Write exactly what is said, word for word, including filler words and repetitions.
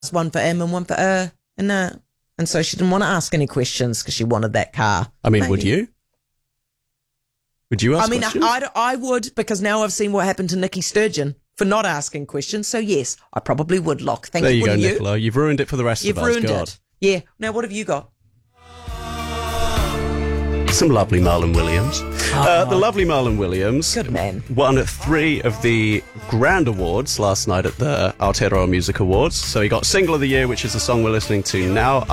one for him and one for her. And, uh, and so she didn't want to ask any questions because she wanted that car. I mean, Maybe. would you? Would you ask I mean, questions? I, I, I would, because now I've seen what happened to Nikki Sturgeon for not asking questions. So, yes, I probably would, Locke. Thank there you, you go, wouldn't you? Nicola. You've ruined it for the rest You've of us. ruined God. it. Yeah. Now, what have you got? Some lovely Marlon Williams. Uh, the lovely Marlon Williams Good man. won three of the grand awards last night at the Aotearoa Music Awards. So he got Single of the Year, which is the song we're listening to now.